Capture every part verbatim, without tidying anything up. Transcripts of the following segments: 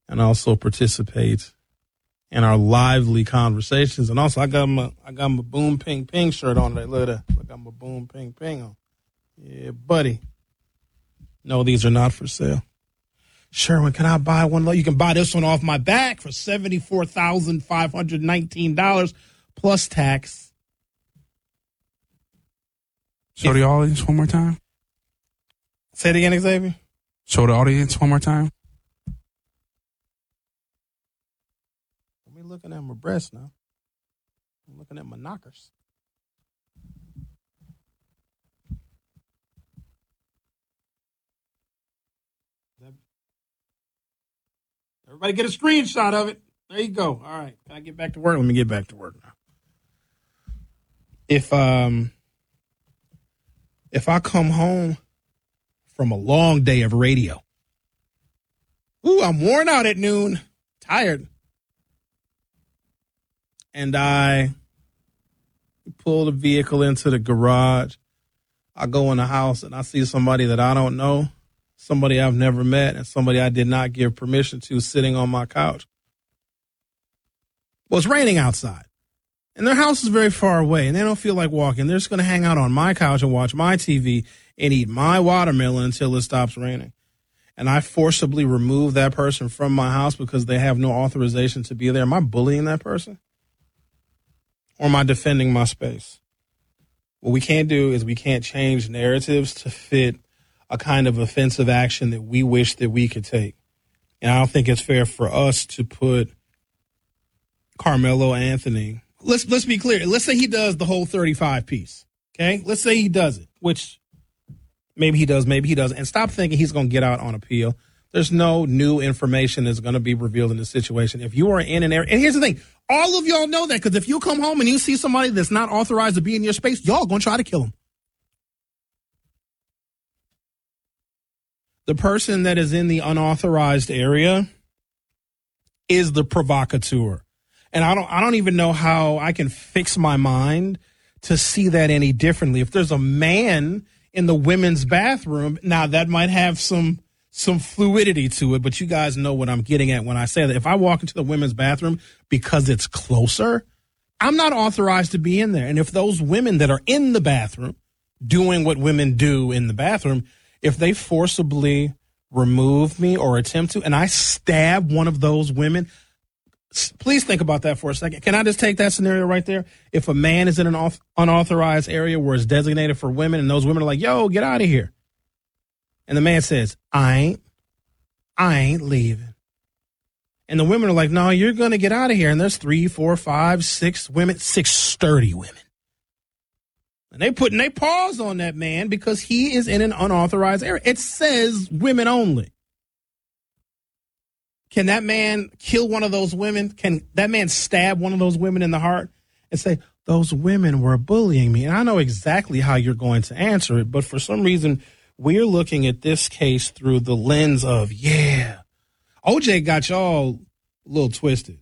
and also participate in our lively conversations. And also, I got my I got my Boom Ping Ping shirt on today. Look at that. I got my Boom Ping Ping on. Yeah, buddy. No, these are not for sale. Sherwin, can I buy one? You can buy this one off my back for seventy-four thousand five hundred nineteen dollars plus tax. Show the audience one more time. Say it again, Xavier. Show the audience one more time. I'm looking at my breasts now. I'm looking at my knockers. Everybody get a screenshot of it. There you go. All right. Can I get back to work? Let me get back to work now. If um if I come home from a long day of radio, ooh, I'm worn out at noon, tired, and I pull the vehicle into the garage, I go in the house and I see somebody that I don't know, somebody I've never met, and somebody I did not give permission to sitting on my couch. Well, it's raining outside, and their house is very far away, and they don't feel like walking. They're just going to hang out on my couch and watch my T V and eat my watermelon until it stops raining. And I forcibly remove that person from my house because they have no authorization to be there. Am I bullying that person? Or am I defending my space? What we can't do is we can't change narratives to fit a kind of offensive action that we wish that we could take. And I don't think it's fair for us to put Carmelo Anthony. Let's let's be clear. Let's say he does the whole thirty-five piece. Okay? Let's say he does it, which maybe he does, maybe he doesn't. And stop thinking he's going to get out on appeal. There's no new information that's going to be revealed in this situation. If you are in an area, and here's the thing, all of y'all know that, because if you come home and you see somebody that's not authorized to be in your space, y'all going to try to kill him. The person that is in the unauthorized area is the provocateur. And I don't I don't even know how I can fix my mind to see that any differently. If there's a man in the women's bathroom, now that might have some some fluidity to it, but you guys know what I'm getting at when I say that. If I walk into the women's bathroom because it's closer, I'm not authorized to be in there. And if those women that are in the bathroom doing what women do in the bathroom, if they forcibly remove me or attempt to, and I stab one of those women, please think about that for a second. Can I just take that scenario right there? If a man is in an unauthorized area where it's designated for women and those women are like, yo, get out of here. And the man says, I ain't, I ain't leaving. And the women are like, no, you're going to get out of here. And there's three, four, five, six women, six sturdy women. And they putting their paws on that man because he is in an unauthorized area. It says women only. Can that man kill one of those women? Can that man stab one of those women in the heart and say, those women were bullying me? And I know exactly how you're going to answer it, but for some reason, we're looking at this case through the lens of, yeah, O J got y'all a little twisted.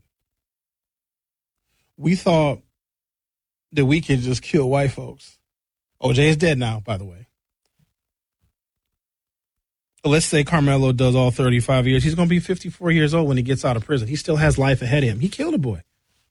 We thought that we could just kill white folks. O J is dead now, by the way. Let's say Carmelo does all thirty-five years. He's going to be fifty-four years old when he gets out of prison. He still has life ahead of him. He killed a boy.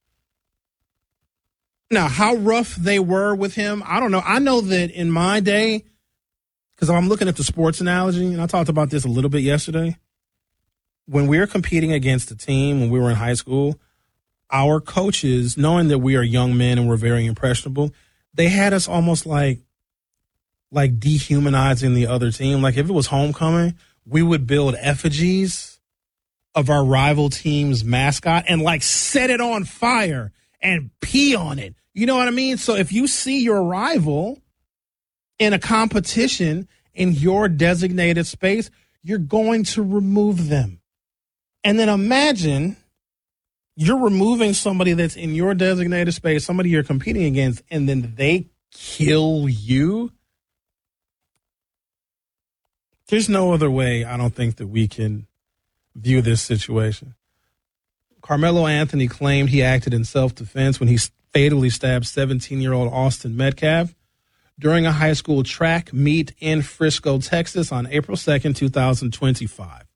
Now, how rough they were with him, I don't know. I know that in my day, because I'm looking at the sports analogy, and I talked about this a little bit yesterday. When we were competing against a team when we were in high school, our coaches, knowing that we are young men and we're very impressionable, they had us almost like, like dehumanizing the other team. Like if it was homecoming, we would build effigies of our rival team's mascot and like set it on fire and pee on it. You know what I mean? So if you see your rival in a competition in your designated space, you're going to remove them. And then imagine you're removing somebody that's in your designated space, somebody you're competing against, and then they kill you. There's no other way, I don't think, that we can view this situation. Carmelo Anthony claimed he acted in self-defense when he fatally stabbed seventeen-year-old Austin Metcalf during a high school track meet in Frisco, Texas on April second, twenty twenty-five.